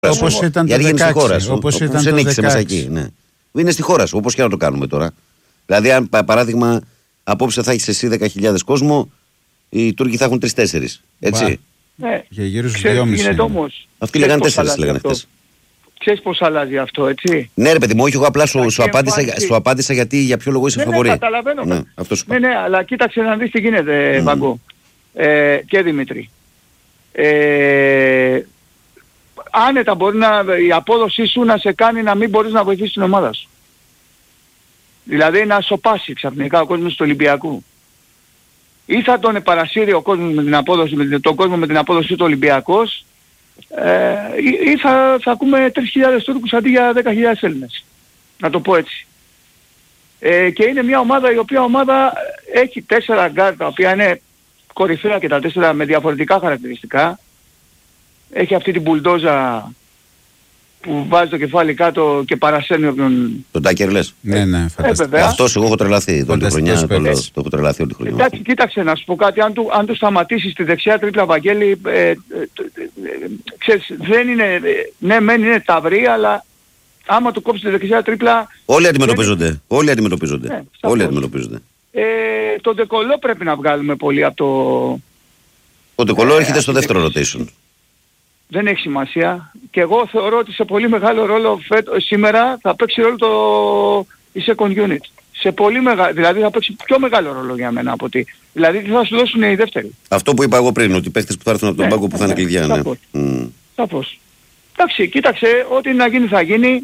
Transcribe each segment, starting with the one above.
Όπως ήταν το 16. Όπως ήταν το 16. Ναι. Είναι στη χώρα σου, όπως και να το κάνουμε τώρα. Δηλαδή, αν παράδειγμα απόψε θα έχεις εσύ 10.000 κόσμο, οι Τούρκοι θα έχουν 3-4. Έτσι. Ναι. Για γύρω στους 2,5. Αυτοί λέγανε 4, λέγανε χτες. Ξέρεις πώς αλλάζει αυτό, έτσι. Ναι, ρε παιδί μου, όχι, εγώ απλά σου απάντησα γιατί για ποιο λόγο είσαι φαβορί. Ναι, καταλαβαίνω. Ναι, αυτό σου ναι, αλλά κοίταξε να δεις τι γίνεται, Βαγκό. Και Δημήτρη. Άνετα μπορεί η απόδοσή σου να σε κάνει να μην μπορείς να βοηθήσεις την ομάδα σου. Δηλαδή να σοπάσει ξαφνικά ο κόσμος του Ολυμπιακού. Ή θα τον παρασύρει ο κόσμος με την απόδοση, τον κόσμο με την απόδοση του Ολυμπιακός, ή θα ακούμε 3.000 Τούρκους αντί για 10.000 Έλληνες. Να το πω έτσι. Και είναι μια ομάδα η οποία ομάδα έχει 4 γκάρ τα οποία είναι κορυφαία και τα 4 με διαφορετικά χαρακτηριστικά. Έχει αυτή την μπουλντόζα που βάζει το κεφάλι κάτω και παρασέρνει όποιον... Τον Τάκερ λες. Ναι, φανταστικό. Αυτός εγώ έχω τρελαθεί όλη τη χρονιά. Το έχω τρελαθεί όλη τη χρονιά. Εντάξει, κοίταξε να σου πω κάτι. Αν του σταματήσεις τη δεξιά τρίπλα, Βαγγέλη, ξέρεις, δεν είναι... Ναι, μεν είναι ταυρί, αλλά άμα του κόψεις τη δεξιά τρίπλα... Όλοι αντιμετωπίζονται. Όλοι αντιμετωπίζονται. Ναι, όλοι αντιμετωπίζονται. Το Ντεκολό πρέπει να βγάλουμε πολύ από το... Ο Ντεκολό έρχεται στο δεύτερο rotation. Δεν έχει σημασία. Και εγώ θεωρώ ότι σε πολύ μεγάλο ρόλο σήμερα θα παίξει ρόλο η second unit. Σε πολύ μεγάλο, δηλαδή θα παίξει πιο μεγάλο ρόλο για μένα από ότι. Δηλαδή τι θα σου δώσουν οι δεύτεροι. Αυτό που είπα εγώ πριν, ότι οι παίχτες που θα έρθουν από τον πάγκο που θα είναι κλειδιά. Σαφώς. Εντάξει, κοίταξε, ό,τι να γίνει θα γίνει.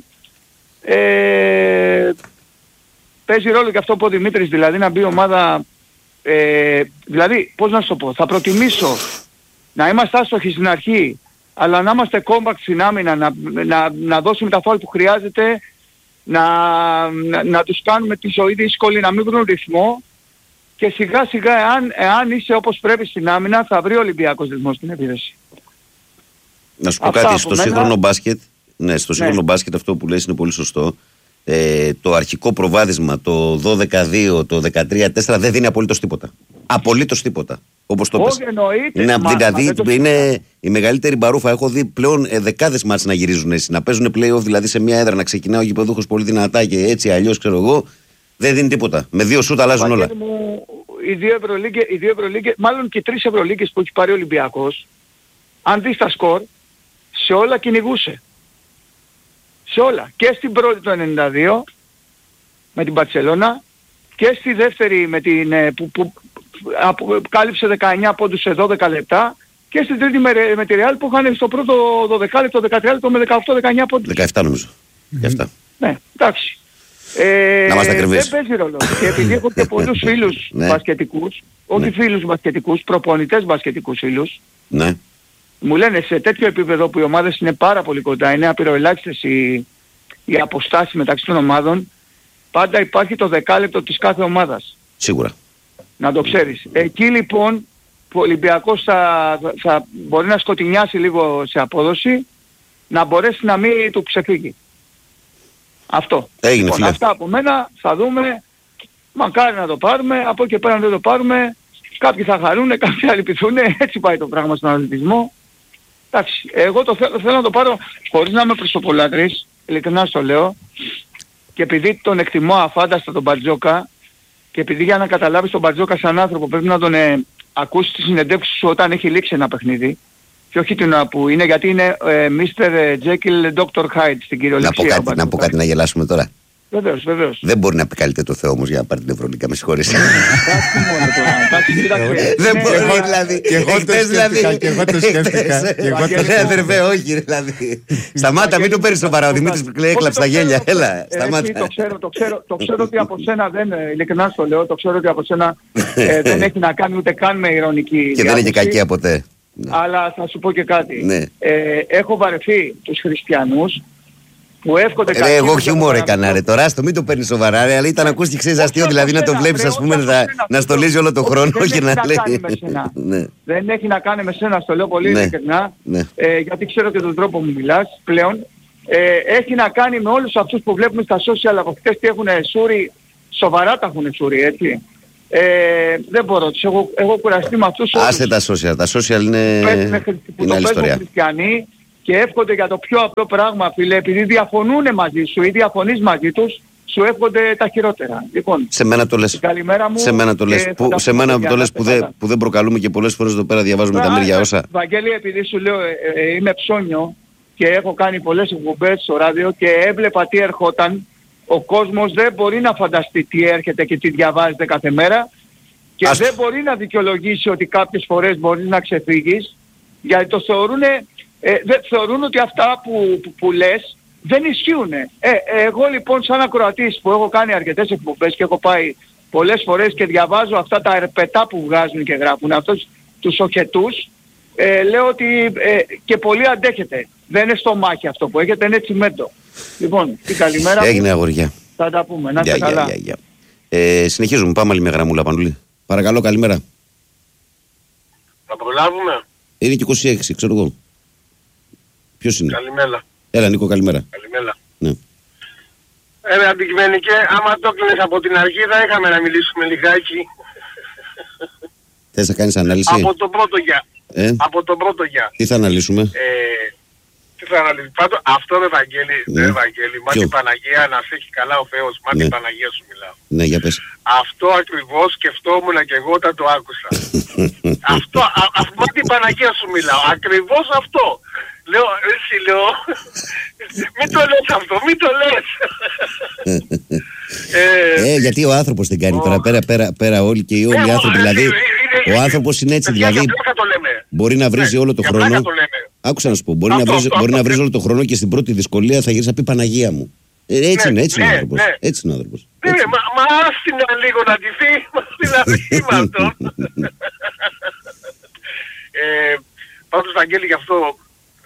Παίζει ρόλο και αυτό που ο Δημήτρης, δηλαδή να μπει ομάδα... δηλαδή, πώς να σου το πω, θα προτιμήσω να είμαστε άστοχοι στην αρχή, αλλά να είμαστε compact στην άμυνα, να δώσουμε τα φάουλ που χρειάζεται, να τους κάνουμε τη ζωή δύσκολη, να μην βρουν ρυθμό και σιγά σιγά εάν είσαι όπως πρέπει στην άμυνα θα βρει ο Ολυμπιακός ρυθμό στην επίδεση. Να σου πω κάτι, στο σύγχρονο μπάσκετ, ναι, στο σύγχρονο μπάσκετ αυτό που λες είναι πολύ σωστό. Το αρχικό προβάδισμα, το 12-2, το 13-4 δεν δίνει απολύτως τίποτα. Απολύτως τίποτα. Όπως το πες. Δηλαδή είναι η μεγαλύτερη μπαρούφα. Έχω δει πλέον δεκάδες μάτς να γυρίζουν έτσι. Να παίζουν play-off δηλαδή σε μια έδρα, να ξεκινάει ο γηπεδούχος πολύ δυνατά και έτσι αλλιώς ξέρω εγώ. Δεν δίνει τίποτα. Με 2 σούτ αλλάζουν όλα. Οι δύο Ευρωλίγκες, μάλλον και 3 Ευρωλίγκες που έχει πάρει ο Ολυμπιακός, αν δεις τα σκορ, σε όλα κυνηγούσε. Σε όλα. Και στην πρώτη το 92 με την Μπαρσελόνα και στη δεύτερη με την, που κάλυψε 19 πόντους σε 12 λεπτά και στην τρίτη με τη Real που είχαν στο πρώτο 12 λεπτό, 13 λεπτό με 18-19 πόντους. 17 νομίζω. 17. Ναι, εντάξει. Να μας τα κρυβείς. Δεν παίζει ρόλο. Και επειδή έχω και πολλούς φίλους μπασκετικούς, όχι φίλους μπασκετικούς, προπονητές μπασκετικούς φίλους, ναι. Μου λένε σε τέτοιο επίπεδο που οι ομάδες είναι πάρα πολύ κοντά, είναι απειροελάχιστες οι αποστάσεις μεταξύ των ομάδων, πάντα υπάρχει το δεκάλεπτο της κάθε ομάδας. Σίγουρα. Να το ξέρεις. Εκεί λοιπόν που ο Ολυμπιακός θα μπορεί να σκοτεινιάσει λίγο σε απόδοση, να μπορέσει να μην του ξεφύγει. Αυτό. Έγινε, λοιπόν, αυτά από μένα θα δούμε, μακάρι να το πάρουμε, από εκεί και πέρα να δεν το πάρουμε, κάποιοι θα χαρούν, κάποιοι θα λυπηθούν, έτσι πάει το πράγμα στον αθλητισμό. Εντάξει, εγώ θέλω να το πάρω χωρίς να είμαι προσωπολάτρης, ειλικρινά στο λέω, και επειδή τον εκτιμώ αφάνταστα τον Μπαρτζόκα, και επειδή για να καταλάβεις τον Μπαρτζόκα σαν άνθρωπο πρέπει να τον ακούσεις τις συνεντεύξεις σου όταν έχει λήξει ένα παιχνίδι, και όχι την ώρα που είναι, γιατί είναι Mr. Jekyll Dr. Hyde στην κυριολεξία. Να πω κάτι να γελάσουμε τώρα. Βεβαίως, βεβαίως. Δεν μπορεί να επικαλείται το Θεό όμως για να πάρει την Ευρωλίγκα, με συγχωρείς. Δεν μπορεί δηλαδή. Και εγώ το σκέφτηκα. Αδερφέ, όχι δηλαδή. Σταμάτα, μην το παίρνεις σοβαρά. Ο Δημήτρης έκλαψε τα γέλια. Έλα, σταμάτα. Το ξέρω ότι από σένα δεν, ειλικρινά στο λέω, το ξέρω ότι από σένα δεν έχει να κάνει ούτε καν με ειρωνική. Και δεν έχει κακία ποτέ. Αλλά θα σου πω και κάτι. Έχω βαρεθεί τους χριστιανούς που εύχονται κάτι. Εγώ χιούμορ έκανα ρε τώρα, μην το παίρνεις σοβαρά ρε, αλλά ήταν ακούστηκε ξέρεις αστείο, δηλαδή να το βλέπεις ας πούμε να στολίζει όλο το χρόνο και να λέει. Δεν έχει να κάνει με σένα, στο λέω πολύ ειλικρινά, γιατί ξέρω και τον τρόπο μου μιλάς πλέον. Έχει να κάνει με όλους αυτούς που βλέπουμε στα social από χτες τι έχουν σούρι, σοβαρά τα έχουν σούρι, έτσι. Δεν μπορώ, έχω κουραστεί με αυτούς όλους. Άστε τα social είναι άλλη ιστορία. Χριστιανοί και εύχονται για το πιο απλό πράγμα, φίλε, επειδή διαφωνούν μαζί σου ή διαφωνείς μαζί τους, σου εύχονται τα χειρότερα. Λοιπόν, σε μένα το λες. Καλημέρα μου. Σε μένα το λες. Σε μένα το λες που δεν προκαλούμε και πολλές φορές εδώ πέρα διαβάζουμε τα μύρια όσα. Βαγγέλη, επειδή σου λέω είμαι ψώνιο και έχω κάνει πολλές εκπομπές στο ράδιο και έβλεπα τι ερχόταν, ο κόσμος δεν μπορεί να φανταστεί τι έρχεται και τι διαβάζεται κάθε μέρα και δεν μπορεί να δικαιολογήσει ότι κάποιες φορές μπορείς να ξεφύγεις, γιατί το θεωρούν ότι αυτά που λες δεν ισχύουν. Εγώ λοιπόν σαν ακροατής που έχω κάνει αρκετές εκπομπές και έχω πάει πολλές φορές και διαβάζω αυτά τα ερπετά που βγάζουν και γράφουν, αυτούς τους οχετούς, λέω ότι και πολύ αντέχετε. Δεν είναι στο μάχη αυτό που έχετε, είναι τσιμέντο. Λοιπόν, την καλημέρα μου. Έγινε αγοριά. Θα τα πούμε. Να είστε καλά. Συνεχίζουμε. Πάμε άλλη μια γραμμούλα, Πανουλή. Παρακαλώ, καλημέρα. Θα προλάβουμε. Είναι και 26, ξέρω εγώ. Ποιος είναι? Καλημέρα. Έλα, Νίκο, καλημέρα. Καλημέρα. Ναι. Αντικειμενικέ, άμα το κλείνεις από την αρχή θα είχαμε να μιλήσουμε λιγάκι. Θες να κάνεις ανάλυση? Από το πρώτο γεια. Από το πρώτο γεια. Τι θα αναλύσουμε? Τι θα αναλύσουμε? Πάντως αυτό ρε Βαγγέλη, Ευαγγέλη, μάτι Παναγία να σε έχει καλά ο Θεός, μάτι Παναγία σου μιλάω. Ναι, για πες. Αυτό ακριβώς σκεφτόμουν και εγώ όταν το άκουσα. Αυτό, μάτι Παναγία σου μιλάω, ακριβώς αυτό. Λέω, εσύ λέω, μην το λες αυτό, μην το λες. Γιατί ο άνθρωπος δεν κάνει τώρα, πέρα όλοι και όλοι οι άνθρωποι, δηλαδή, ο άνθρωπος είναι έτσι, δηλαδή, μπορεί να βρίζει όλο το χρόνο. Άκουσα να σου πω, μπορεί να βρίζει όλο το χρόνο και στην πρώτη δυσκολία θα γυρίσει να πει Παναγία μου. Έτσι είναι ο άνθρωπος. Έτσι είναι ο άνθρωπος. Μα άστινα λίγο να ντυθεί, μα άστινα με αυτό. Πάντως Βαγγέλη γι' αυτό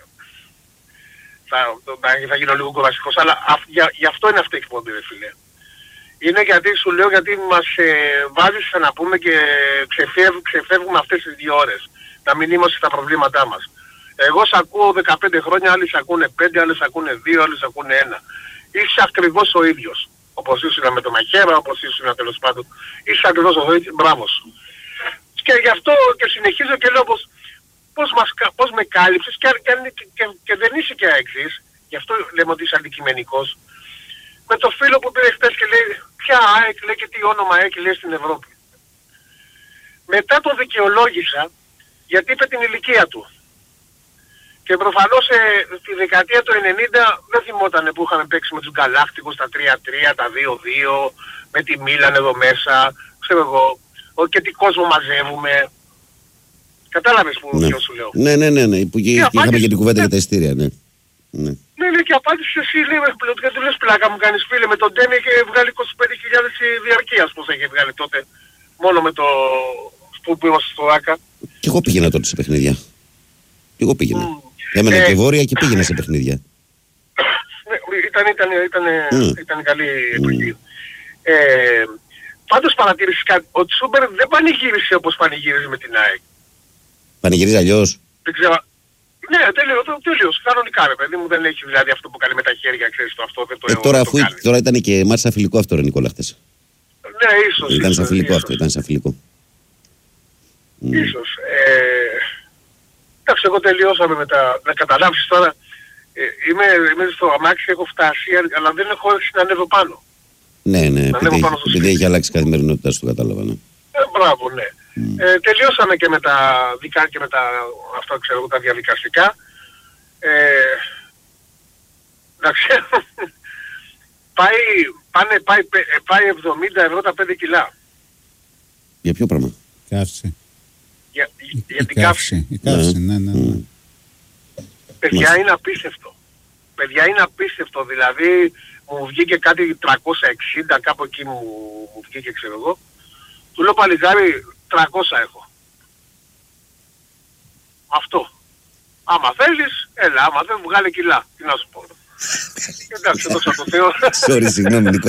θα γίνω λίγο κουραστικός, αλλά γι' αυτό είναι αυτή η εκπομπή, ρε φίλε. Είναι γιατί σου λέω, γιατί μας βάζεις να πούμε και ξεφεύγουμε αυτές τις 2 ώρες. Να μην είμαστε στα προβλήματά μας. Εγώ σ' ακούω 15 χρόνια, άλλοι σ' ακούνε 5, άλλοι σ' ακούνε 2, άλλοι σ' ακούνε 1. Είσαι ακριβώς ο ίδιος. Όπως ήσουν με το Μαχαίρα, όπως ήσουν τέλος πάντων. Είσαι ακριβώς ο ίδιος, μπράβο σου. Και γι' αυτό και συνεχίζω και λέω πώς με κάλυψες και δεν είσαι και αεξής. Γι' αυτό λέμε ότι είσαι αντικειμενικός. Με το φίλο που πήρε χτες και λέει ποια ΑΕΚ λέει και τι όνομα ΑΕΚ λέει στην Ευρώπη. Μετά το δικαιολόγησα γιατί είπε την ηλικία του. Και προφανώς στη δεκαετία του 90 δεν θυμόταν που είχαμε παίξει με τους Γκαλάκτικους τα 3-3, τα 2-2, με τη Μίλαν εδώ μέσα, ξέρω εγώ, και τι κόσμο μαζεύουμε. Κατάλαβες που σου λέω. Ναι, που είχαμε και την κουβέντα για τα ειστήρια, ναι. Ναι, και απάντησε εσύ, λέει, γιατί του λες πλάκα μου κάνεις φίλε, με τον Τένι και βγάλει 25.000 διαρκείας, πώς είχε βγάλει τότε, μόνο με το που είμαστε στο ΆΚΑ. Και εγώ πήγαινα τότε σε παιχνίδια. Και εγώ πήγαινα. Έμενα και βόρεια και πήγαινα σε παιχνίδια. Ήταν καλή εποχή. Πάντως παρατήρησες κάτι, ο Τσούμπερ δεν πανηγύρισε όπως πανηγύριζε με την ΑΕΚ. Πανηγυρίζει αλλιώς? Δεν ξέρω. Ναι, τελείως. Κανονικά ρε παιδί μου, δεν έχει δηλαδή αυτό που κάνει με τα χέρια, ξέρεις το αυτό, δεν το τώρα ήταν και μάτσα φιλικό αυτό ρε Νικόλα χτες. Ναι, ίσως. Ήταν σαν φιλικό αυτό, ήταν σαν φιλικό. Ίσως. Εντάξει, εγώ τελειώσαμε με τα... Να καταλάβεις τώρα, είμαι στο αμάξι, έχω φτάσει, αλλά δεν έχω όρεξη να ανέβω πάνω. Ναι, επειδή έχει αλλάξει η καθημερινότητα σου, κατάλαβα, ναι. Μπράβο, ναι. Τελειώσαμε και με τα δικά και με τα, αυτά, ξέρω, τα διαδικαστικά. Εντάξει, πάει 70 ευρώ τα 5 κιλά. Για ποιο πράγμα? Καύση. Για την καύση. Η καύση, ναι. Παιδιά, είναι απίστευτο. Παιδιά, είναι απίστευτο. Δηλαδή, μου βγήκε κάτι 360, κάπου εκεί μου βγήκε, ξέρω εγώ. Του λέω παλικάρι, 300 έχω. Αυτό. Άμα θέλεις, έλα. Άμα δεν βγάλει κιλά. Τι να σου πω. Εντάξει, δώσα το Θεό. Sorry, συγγνώμη Νίκο.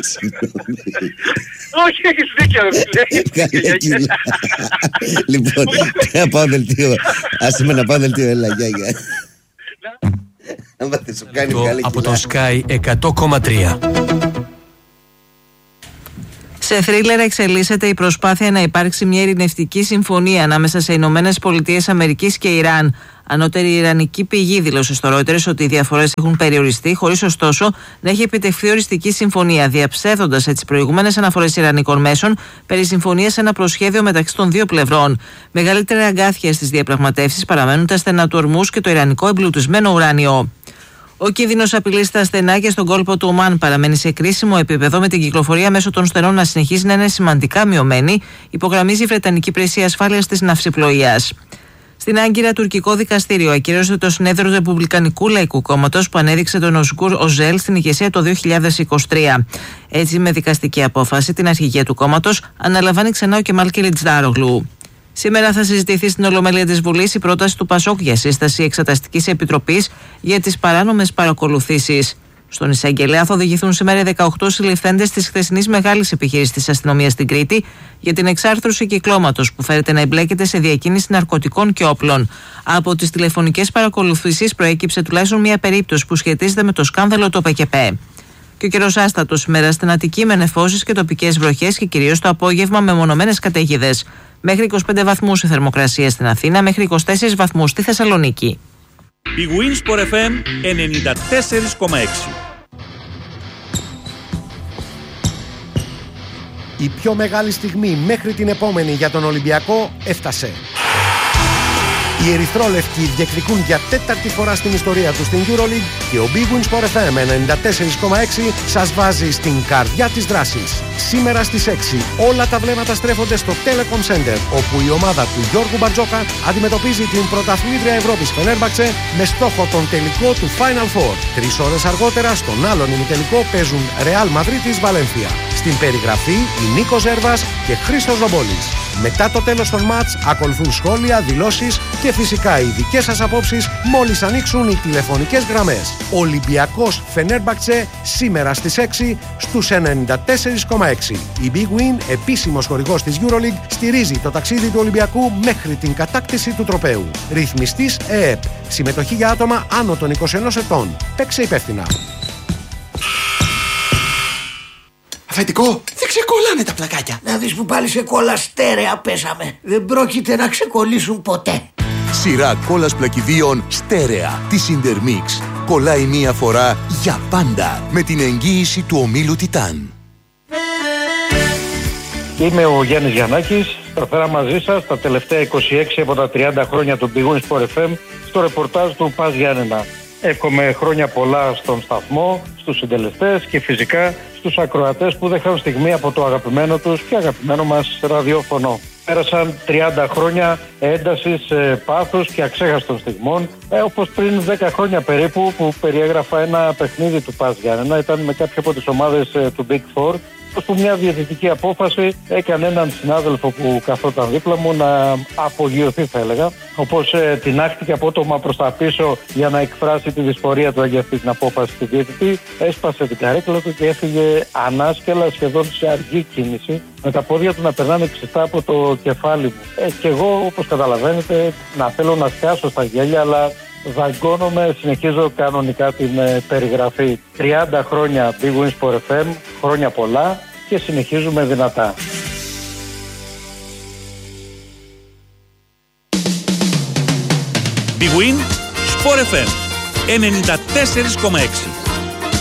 Όχι, έχεις δίκιο ρε φίλε. Βγάλε κιλά. Λοιπόν, να πάω δελτίο. Άσε με να πάω δελτίο, έλα, γεια. Άμα δεν σου κάνει βγάλε κιλά. Από το Sky 100,3. Σε θρίλερ εξελίσσεται η προσπάθεια να υπάρξει μια ειρηνευτική συμφωνία ανάμεσα σε Ηνωμένες Πολιτείες Αμερικής και Ιράν. Ανώτερη ιρανική πηγή δήλωσε στο Reuters ότι οι διαφορές έχουν περιοριστεί, χωρίς ωστόσο να έχει επιτευχθεί οριστική συμφωνία, διαψεύδοντας έτσι προηγούμενες αναφορές ιρανικών μέσων περί συμφωνίας σε ένα προσχέδιο μεταξύ των δύο πλευρών. Μεγαλύτερη αγκάθια στις διαπραγματεύσεις παραμένουν τα στενά του Ορμούζ και το ιρανικό εμπλουτισμένο ουράνιο. Ο κίνδυνος απειλής στα στενά και στον κόλπο του Ομάν παραμένει σε κρίσιμο επίπεδο, με την κυκλοφορία μέσω των στενών να συνεχίζει να είναι σημαντικά μειωμένη, υπογραμμίζει η Βρετανική Υπηρεσία Ασφάλειας της Ναυσιπλοείας. Στην Άγκυρα, τουρκικό δικαστήριο ακύρωσε το συνέδριο του Ρεπουμπλικανικού Λαϊκού Κόμματος που ανέδειξε τον Οζγκούρ Οζέλ στην ηγεσία το 2023. Έτσι, με δικαστική απόφαση, την αρχηγία του κόμματος αναλαμβάνει ξανά ο Κεμάλ Κιλιτζάρογλου. Σήμερα θα συζητηθεί στην Ολομέλεια της Βουλής η πρόταση του ΠΑΣΟΚ για σύσταση εξεταστικής επιτροπής για τις παράνομες παρακολουθήσεις. Στον εισαγγελέα θα οδηγηθούν σήμερα 18 συλληφθέντες της χθεσινής μεγάλης επιχείρησης της αστυνομίας στην Κρήτη για την εξάρθρωση κυκλώματος που φέρεται να εμπλέκεται σε διακίνηση ναρκωτικών και όπλων. Από τις τηλεφωνικές παρακολουθήσεις προέκυψε τουλάχιστον μία περίπτωση που σχετίζεται με το σκάνδαλο του ΠΚΠ. Και ο καιρός άστατος σήμερα στην Αττική με νεφώσεις και τοπικές βροχές και κυρίως το απόγευμα με μονομένες καταιγίδες. Μέχρι 25 βαθμούς η θερμοκρασία στην Αθήνα, μέχρι 24 βαθμούς στη Θεσσαλονίκη. Η Winsport FM 94,6. Η πιο μεγάλη στιγμή μέχρι την επόμενη για τον Ολυμπιακό έφτασε. Οι ερυθρόλευκοι διεκδικούν για τέταρτη φορά στην ιστορία τους στην EuroLeague και ο Big Win Sport FM 94,6 σας βάζει στην καρδιά της δράσης. Σήμερα στις 6 όλα τα βλέμματα στρέφονται στο Telecom Center, όπου η ομάδα του Γιώργου Μπαρτζόκα αντιμετωπίζει την πρωταθλήτρια Ευρώπης Φενέρμπαξε με στόχο τον τελικό του Final Four. 3 ώρες αργότερα στον άλλον ημιτελικό παίζουν Real Madrid Βαλένθια. Στην περιγραφή η Νίκος Ζέρβας και Χρήστος Ρομπόλης. Μετά το τέλος των μάτς ακολουθούν σχόλια, δηλώσεις και φυσικά οι δικές σας απόψεις μόλις ανοίξουν οι τηλεφωνικές γραμμές. Ολυμπιακός Φενέρμπαξε σήμερα στις 6 στους 94,6. Η Big Win, επίσημος χορηγός της EuroLeague, στηρίζει το ταξίδι του Ολυμπιακού μέχρι την κατάκτηση του τροπαίου. Ρυθμιστής ΕΕΠ. Συμμετοχή για άτομα άνω των 21 ετών. Παίξε υπεύθυνα. Αφεντικό, δεν ξεκολλάνε τα πλακάκια. Να δεις που πάλι σε κόλλα στέρεα πέσαμε. Δεν πρόκειται να ξεκολλήσουν ποτέ. Σειρά κόλλας πλακιδίων στέρεα της Intermix. Κολλάει μία φορά για πάντα με την εγγύηση του ομίλου Τιτάν. Είμαι ο Γιάννης Γιαννάκης. Σταθερά μαζί σας τα τελευταία 26 από τα 30 χρόνια του Big Win Sport FM στο ρεπορτάζ του Πας Γιάννενα. Εύχομαι χρόνια πολλά στον σταθμό, στους συντελεστές και φυσικά στους ακροατές που δεν είχαν στιγμή από το αγαπημένο τους και αγαπημένο μας ραδιόφωνο. Πέρασαν 30 χρόνια έντασης, πάθους και αξέχαστων στιγμών, όπως πριν 10 χρόνια περίπου που περιέγραφα ένα παιχνίδι του Πας Γιάννενα. Ήταν με κάποια από τις ομάδες του Big Four, που μια διαιτητική απόφαση έκανε έναν συνάδελφο που καθόταν δίπλα μου να απογειωθεί, θα έλεγα. Όπως τινάχτηκε απότομα προς τα πίσω για να εκφράσει τη δυσφορία του για αυτή την απόφαση του διαιτητή, έσπασε την καρέκλα του και έφυγε ανάσκελα, σχεδόν σε αργή κίνηση, με τα πόδια του να περνάνε ξυστά από το κεφάλι μου. Και εγώ, όπως καταλαβαίνετε, να θέλω να σκάσω στα γέλια, αλλά δαγκώνομαι, συνεχίζω κανονικά την περιγραφή. 30 χρόνια Big Win Sport FM, χρόνια πολλά και συνεχίζουμε δυνατά. Big Win Sport FM 94,6.